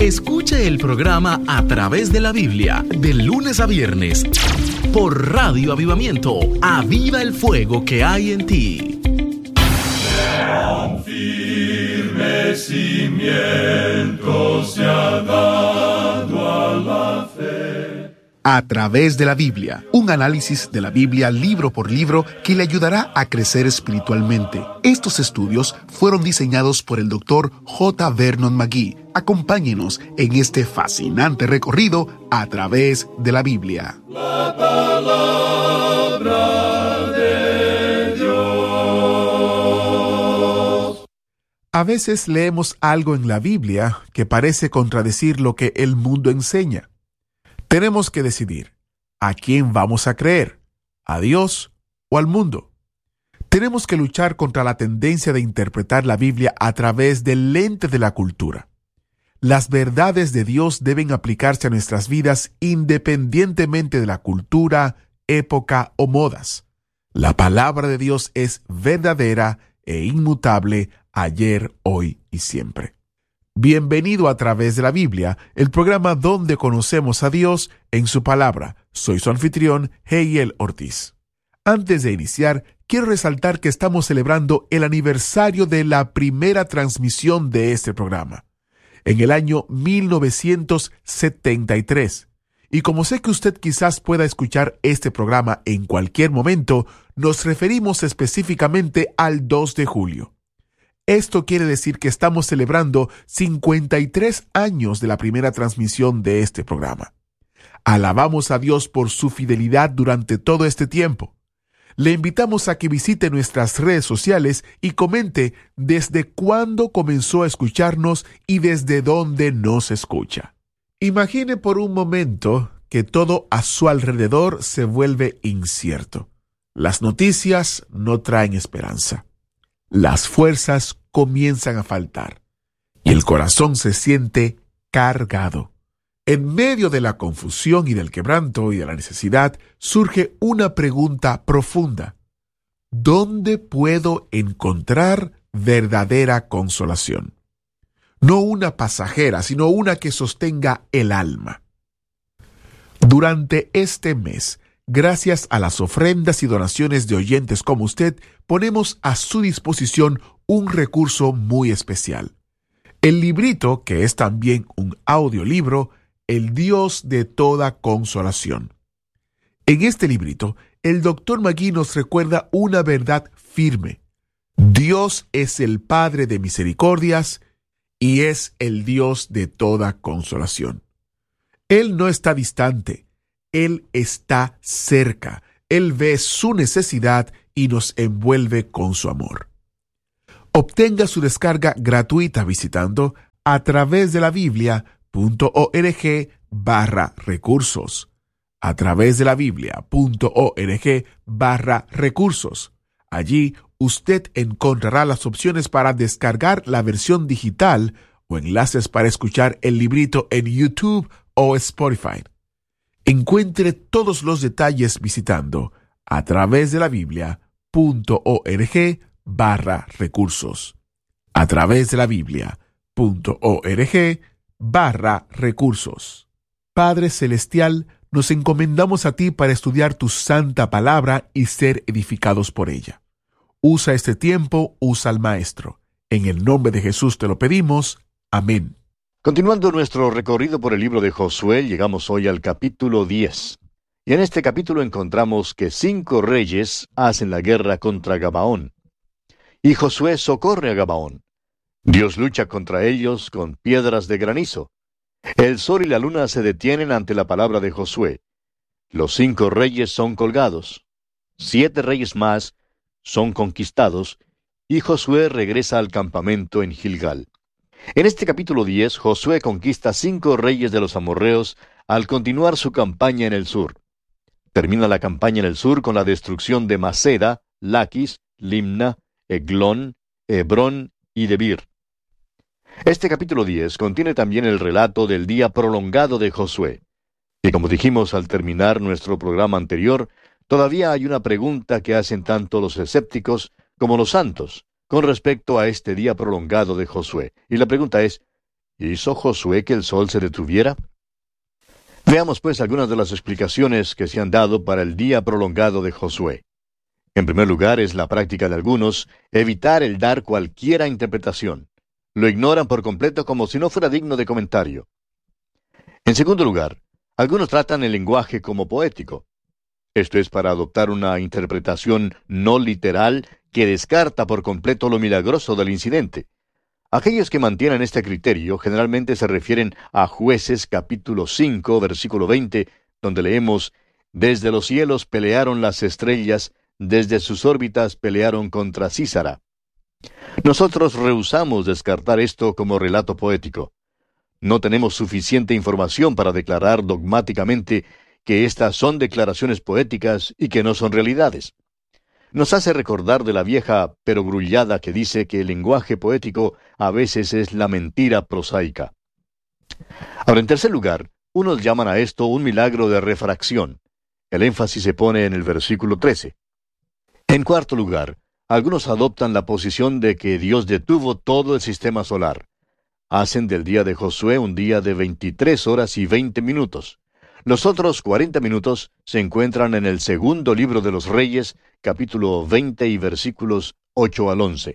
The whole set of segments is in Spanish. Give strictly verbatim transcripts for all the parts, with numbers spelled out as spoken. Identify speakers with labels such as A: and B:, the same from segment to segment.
A: Escuche el programa A Través de la Biblia, de lunes a viernes, por Radio Avivamiento. Aviva el fuego que hay en ti.
B: León firme cimiento se ha dado a la fe.
C: A Través de la Biblia, un análisis de la Biblia libro por libro que le ayudará a crecer espiritualmente. Estos estudios fueron diseñados por el doctor J. Vernon McGee. Acompáñenos en este fascinante recorrido a través de la Biblia.
B: La palabra de Dios.
C: A veces leemos algo en la Biblia que parece contradecir lo que el mundo enseña. Tenemos que decidir, ¿a quién vamos a creer? ¿A Dios o al mundo? Tenemos que luchar contra la tendencia de interpretar la Biblia a través del lente de la cultura. Las verdades de Dios deben aplicarse a nuestras vidas independientemente de la cultura, época o modas. La palabra de Dios es verdadera e inmutable ayer, hoy y siempre. Bienvenido a Través de la Biblia, el programa donde conocemos a Dios en su palabra. Soy su anfitrión, Heiel Ortiz. Antes de iniciar, quiero resaltar que estamos celebrando el aniversario de la primera transmisión de este programa, en el año mil novecientos setenta y tres. Y como sé que usted quizás pueda escuchar este programa en cualquier momento, nos referimos específicamente al dos de julio. Esto quiere decir que estamos celebrando cincuenta y tres años de la primera transmisión de este programa. Alabamos a Dios por su fidelidad durante todo este tiempo. Le invitamos a que visite nuestras redes sociales y comente desde cuándo comenzó a escucharnos y desde dónde nos escucha. Imagine por un momento que todo a su alrededor se vuelve incierto. Las noticias no traen esperanza. Las fuerzas comienzan a faltar y el corazón se siente cargado. En medio de la confusión y del quebranto y de la necesidad, surge una pregunta profunda. ¿Dónde puedo encontrar verdadera consolación? No una pasajera, sino una que sostenga el alma. Durante este mes, gracias a las ofrendas y donaciones de oyentes como usted, ponemos a su disposición un recurso muy especial. El librito, que es también un audiolibro, El Dios de toda consolación. En este librito, el doctor McGee nos recuerda una verdad firme. Dios es el Padre de misericordias y es el Dios de toda consolación. Él no está distante. Él está cerca. Él ve su necesidad y nos envuelve con su amor. Obtenga su descarga gratuita visitando a través de la Biblia.org barra recursos. A través de la Biblia.org barra recursos. Allí usted encontrará las opciones para descargar la versión digital o enlaces para escuchar el librito en YouTube o Spotify. Encuentre todos los detalles visitando a través de la Biblia.org barra recursos. A través de la Biblia.org barra recursos. Padre Celestial, nos encomendamos a ti para estudiar tu santa palabra y ser edificados por ella. Usa este tiempo, usa al Maestro. En el nombre de Jesús te lo pedimos. Amén.
D: Continuando nuestro recorrido por el libro de Josué, llegamos hoy al capítulo diez. Y en este capítulo encontramos que cinco reyes hacen la guerra contra Gabaón. Y Josué socorre a Gabaón. Dios lucha contra ellos con piedras de granizo. El sol y la luna se detienen ante la palabra de Josué. Los cinco reyes son colgados. Siete reyes más son conquistados, y Josué regresa al campamento en Gilgal. En este capítulo diez, Josué conquista cinco reyes de los amorreos al continuar su campaña en el sur. Termina la campaña en el sur con la destrucción de Maceda, Laquis, Limna, Eglón, Hebrón y Debir. Este capítulo diez contiene también el relato del día prolongado de Josué. Y como dijimos al terminar nuestro programa anterior, todavía hay una pregunta que hacen tanto los escépticos como los santos con respecto a este día prolongado de Josué. Y la pregunta es, ¿Hizo Josué que el sol se detuviera? Veamos pues algunas de las explicaciones que se han dado para el día prolongado de Josué. En primer lugar, es la práctica de algunos evitar el dar cualquiera interpretación. Lo ignoran por completo como si no fuera digno de comentario. En segundo lugar, algunos tratan el lenguaje como poético. Esto es para adoptar una interpretación no literal que descarta por completo lo milagroso del incidente. Aquellos que mantienen este criterio generalmente se refieren a Jueces capítulo cinco, versículo veinte, donde leemos: «Desde los cielos pelearon las estrellas, desde sus órbitas pelearon contra Sísara». Nosotros rehusamos descartar esto como relato poético. No tenemos suficiente información para declarar dogmáticamente que estas son declaraciones poéticas y que no son realidades. Nos hace recordar de la vieja perogrullada que dice que el lenguaje poético a veces es la mentira prosaica. Ahora, en tercer lugar, unos llaman a esto un milagro de refracción. El énfasis se pone en el versículo trece. En cuarto lugar, algunos adoptan la posición de que Dios detuvo todo el sistema solar. Hacen del día de Josué un día de veintitrés horas y veinte minutos. Los otros cuarenta minutos se encuentran en el segundo libro de los Reyes, capítulo veinte y versículos ocho al once.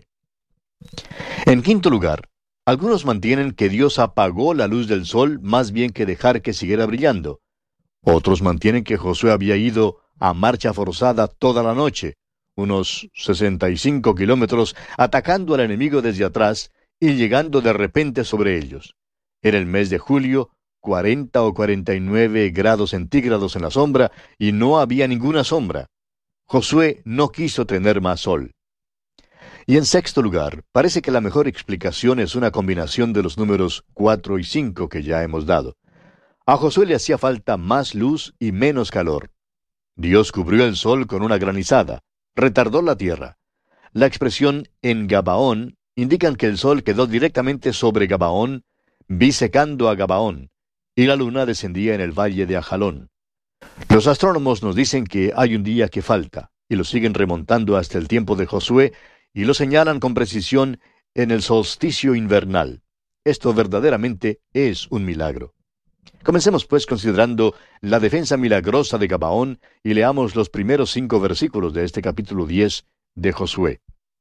D: En quinto lugar, algunos mantienen que Dios apagó la luz del sol más bien que dejar que siguiera brillando. Otros mantienen que Josué había ido a marcha forzada toda la noche, unos sesenta y cinco kilómetros, atacando al enemigo desde atrás y llegando de repente sobre ellos. Era el mes de julio, cuarenta o cuarenta y nueve grados centígrados en la sombra, y no había ninguna sombra. Josué no quiso tener más sol. Y en sexto lugar, parece que la mejor explicación es una combinación de los números cuatro y cinco que ya hemos dado. A Josué le hacía falta más luz y menos calor. Dios cubrió el sol con una granizada, retardó la tierra. La expresión en Gabaón indican que el sol quedó directamente sobre Gabaón, bisecando a Gabaón, y la luna descendía en el valle de Ajalón. Los astrónomos nos dicen que hay un día que falta, y lo siguen remontando hasta el tiempo de Josué, y lo señalan con precisión en el solsticio invernal. Esto verdaderamente es un milagro. Comencemos pues considerando la defensa milagrosa de Gabaón, y leamos los primeros cinco versículos de este capítulo diez de Josué.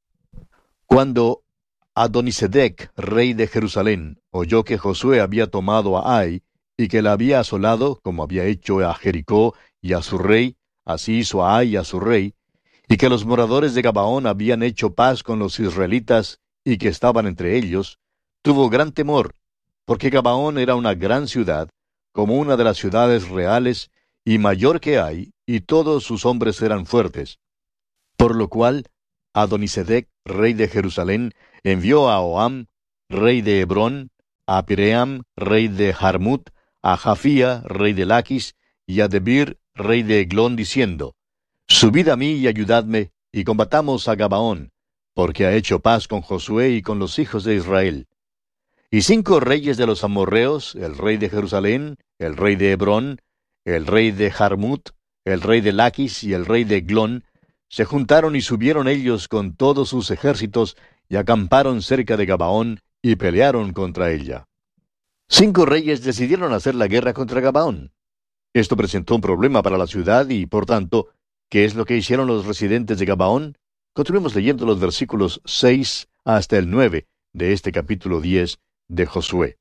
D: Cuando Adonisedec, rey de Jerusalén, oyó que Josué había tomado a Ai, y que la había asolado, como había hecho a Jericó y a su rey, así hizo a Ai y a su rey, y que los moradores de Gabaón habían hecho paz con los israelitas, y que estaban entre ellos, tuvo gran temor, porque Gabaón era una gran ciudad, como una de las ciudades reales, y mayor que Ai, y todos sus hombres eran fuertes. Por lo cual, Adonisedec, rey de Jerusalén, envió a Oham, rey de Hebrón, a Piream, rey de Jarmut, a Jafía, rey de Laquis, y a Debir, rey de Eglón, diciendo: Subid a mí y ayudadme, y combatamos a Gabaón, porque ha hecho paz con Josué y con los hijos de Israel. Y cinco reyes de los amorreos, el rey de Jerusalén, el rey de Hebrón, el rey de Jarmut, el rey de Laquis y el rey de Eglón, se juntaron y subieron ellos con todos sus ejércitos, y acamparon cerca de Gabaón, y pelearon contra ella. Cinco reyes decidieron hacer la guerra contra Gabaón. Esto presentó un problema para la ciudad y, por tanto, ¿qué es lo que hicieron los residentes de Gabaón? Continuemos leyendo los versículos seis hasta el nueve de este capítulo diez de Josué.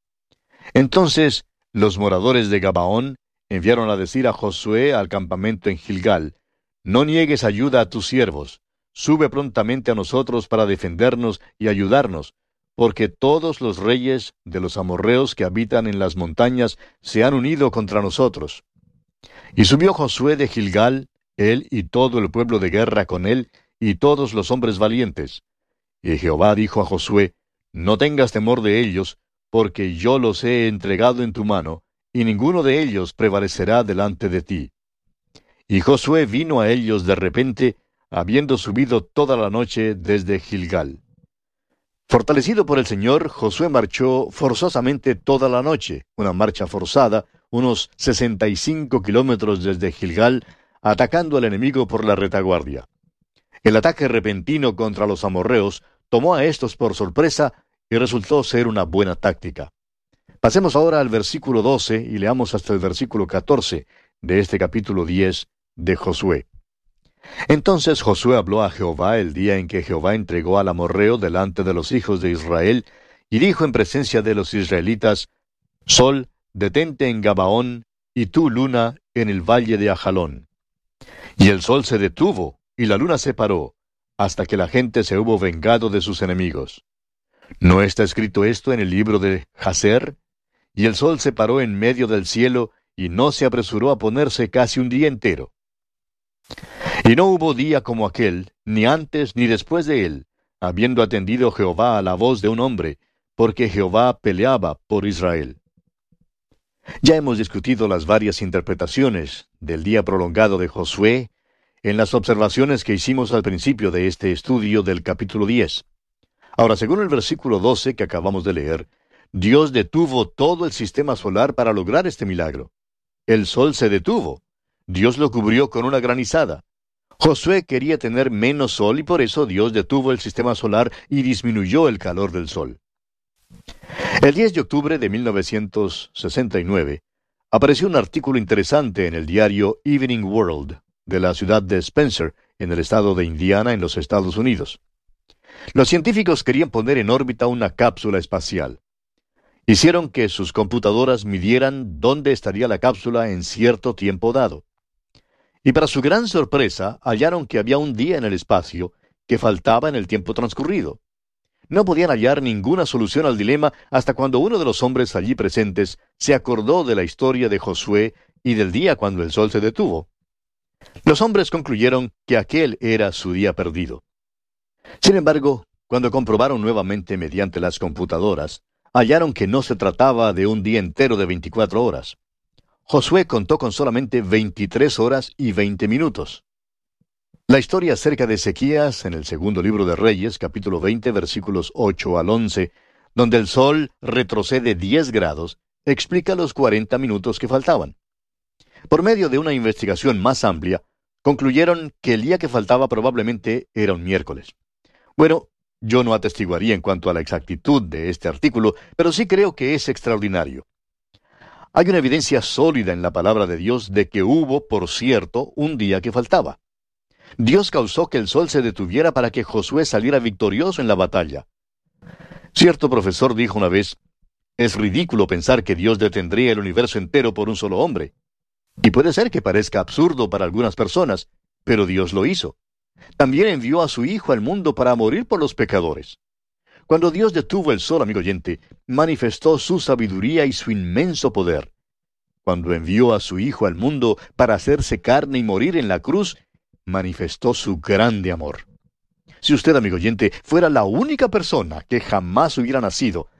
D: Entonces, los moradores de Gabaón enviaron a decir a Josué al campamento en Gilgal: No niegues ayuda a tus siervos, sube prontamente a nosotros para defendernos y ayudarnos, porque todos los reyes de los amorreos que habitan en las montañas se han unido contra nosotros. Y subió Josué de Gilgal, él y todo el pueblo de guerra con él, y todos los hombres valientes. Y Jehová dijo a Josué: No tengas temor de ellos, porque yo los he entregado en tu mano, y ninguno de ellos prevalecerá delante de ti. Y Josué vino a ellos de repente, habiendo subido toda la noche desde Gilgal. Fortalecido por el Señor, Josué marchó forzosamente toda la noche, una marcha forzada, unos sesenta y cinco kilómetros desde Gilgal, atacando al enemigo por la retaguardia. El ataque repentino contra los amorreos tomó a estos por sorpresa, y resultó ser una buena táctica. Pasemos ahora al versículo doce y leamos hasta el versículo catorce de este capítulo diez de Josué. Entonces Josué habló a Jehová el día en que Jehová entregó al amorreo delante de los hijos de Israel, y dijo en presencia de los israelitas: Sol, detente en Gabaón, y tú, luna, en el valle de Ajalón. Y el sol se detuvo, y la luna se paró, hasta que la gente se hubo vengado de sus enemigos. ¿No está escrito esto en el libro de Jaser? Y el sol se paró en medio del cielo, y no se apresuró a ponerse casi un día entero. Y no hubo día como aquel, ni antes ni después de él, habiendo atendido Jehová a la voz de un hombre, porque Jehová peleaba por Israel. Ya hemos discutido las varias interpretaciones del día prolongado de Josué en las observaciones que hicimos al principio de este estudio del capítulo diez. Ahora, según el versículo doce que acabamos de leer, Dios detuvo todo el sistema solar para lograr este milagro. El sol se detuvo. Dios lo cubrió con una granizada. Josué quería tener menos sol y por eso Dios detuvo el sistema solar y disminuyó el calor del sol. El diez de octubre de mil novecientos sesenta y nueve apareció un artículo interesante en el diario Evening World de la ciudad de Spencer, en el estado de Indiana, en los Estados Unidos. Los científicos querían poner en órbita una cápsula espacial. Hicieron que sus computadoras midieran dónde estaría la cápsula en cierto tiempo dado. Y para su gran sorpresa, hallaron que había un día en el espacio que faltaba en el tiempo transcurrido. No podían hallar ninguna solución al dilema hasta cuando uno de los hombres allí presentes se acordó de la historia de Josué y del día cuando el sol se detuvo. Los hombres concluyeron que aquel era su día perdido. Sin embargo, cuando comprobaron nuevamente mediante las computadoras, hallaron que no se trataba de un día entero de veinticuatro horas. Josué contó con solamente veintitrés horas y veinte minutos. La historia acerca de Ezequías en el segundo libro de Reyes, capítulo veinte, versículos ocho al once, donde el sol retrocede diez grados, explica los cuarenta minutos que faltaban. Por medio de una investigación más amplia, concluyeron que el día que faltaba probablemente era un miércoles. Bueno, yo no atestiguaría en cuanto a la exactitud de este artículo, pero sí creo que es extraordinario. Hay una evidencia sólida en la palabra de Dios de que hubo, por cierto, un día que faltaba. Dios causó que el sol se detuviera para que Josué saliera victorioso en la batalla. Cierto profesor dijo una vez: es ridículo pensar que Dios detendría el universo entero por un solo hombre. Y puede ser que parezca absurdo para algunas personas, pero Dios lo hizo. También envió a su Hijo al mundo para morir por los pecadores. Cuando Dios detuvo el sol, amigo oyente, manifestó su sabiduría y su inmenso poder. Cuando envió a su Hijo al mundo para hacerse carne y morir en la cruz, manifestó su grande amor. Si usted, amigo oyente, fuera la única persona que jamás hubiera nacido,